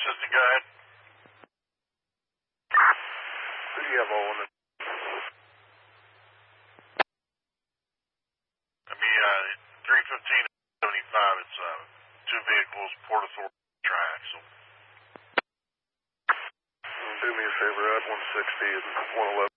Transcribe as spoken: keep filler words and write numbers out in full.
assistant, go ahead. Who do you have all in it? I mean, uh, three fifteen seventy-five, it's uh, two vehicles, Port Authority track, so. Do me a favor, add one sixty and one eleven.